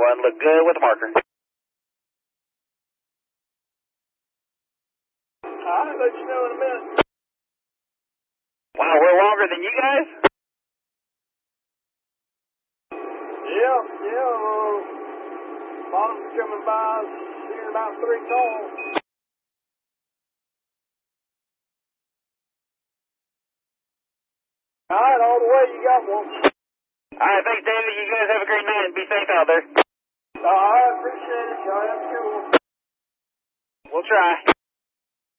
1, look good with the marker. I'll let you know in a minute. Wow, we're longer than you guys? Yeah. Bottom's coming by here about 3 calls. All right, all the way, you got one. All right, thanks, David. You guys have a great night and be safe out there. I appreciate it. Y'all have a good one. We'll try.